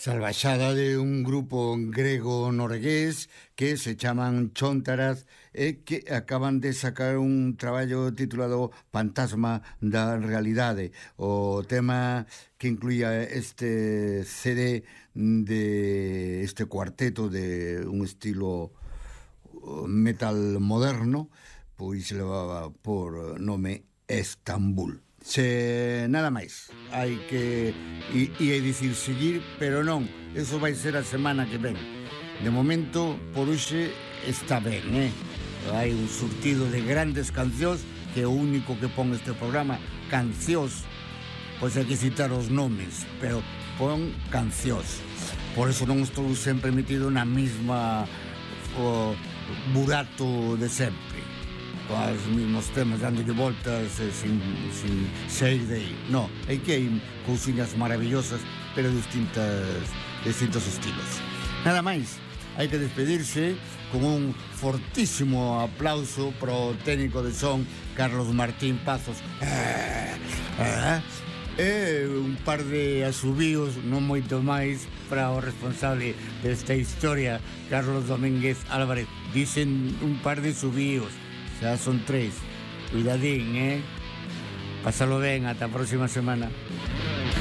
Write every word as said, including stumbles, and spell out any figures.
Salvaxada de un grupo grego-noruegués que se chaman Chontaraz e que acaban de sacar un traballo titulado Fantasma da Realidade. O tema que incluía este C D de este cuarteto de un estilo metal moderno, pois levaba por nome Estambul. Se nada máis, hai que e, e dicir seguir, pero non, eso vai ser a semana que ven. De momento, por hoxe está ben, eh? Hai un surtido de grandes cancións, que é o único que pon este programa, cancións. Pois hai que citar os nomes, pero pon cancións. Por eso non estou sempre metido na mesma o, burato de sempre, os mismos temas dándolle voltas eh, sin, sin sair de aí. No, hai que hai cousiñas maravillosas, pero distintas, distintos estilos. Nada máis, hai que despedirse con un fortísimo aplauso pro técnico de son Carlos Martín Pazos. Eh, eh, e un par de asubíos, non moito máis, para o responsable desta historia, Carlos Domínguez Álvarez. Dicen un par de subíos, xa son tres. Cuidadín, eh? Pásalo ben, ata a próxima semana.